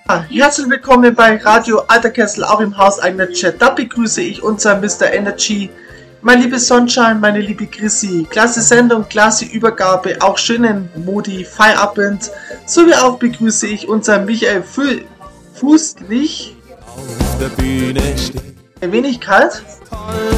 Herzlich willkommen bei Radio Alter Kessel, auch im Haus eigener Chat. Da begrüße ich unseren Mr. Energy, mein liebe Sunshine, meine liebe Chrissy. Klasse Sendung, klasse Übergabe, auch schönen Modi, Feierabend. Sowie auch begrüße ich unseren Michael Fußlich. Ein wenig kalt.